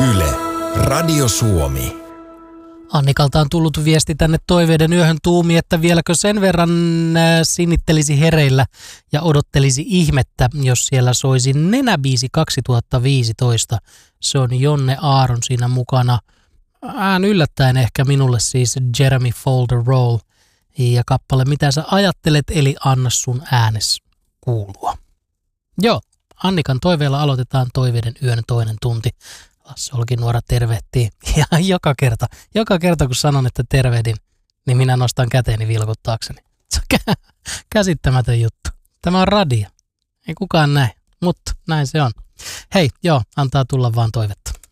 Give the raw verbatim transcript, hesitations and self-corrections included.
Yle, Radio Suomi. Annikalta on tullut viesti tänne toiveiden yöhön tuumi, että vieläkö sen verran sinnittelisi hereillä ja odottelisi ihmettä, jos siellä soisi Nenäbiisi kaksituhattaviisitoista. Se on Jonne Aaron siinä mukana. Ään yllättäen ehkä minulle siis Jeremy Folder Roll ja kappale Mitä sä ajattelet, eli anna sun äänes kuulua. Joo, Annikan toiveella aloitetaan toiveiden yön toinen tunti. Lasse Olkinuora tervehtii ja joka kerta, joka kerta kun sanon, että tervehdin, niin minä nostan käteeni vilkuttaakseni. Se on käsittämätön juttu. Tämä on radio. Ei kukaan näe, mutta näin se on. Hei, joo, antaa tulla vaan toivetta.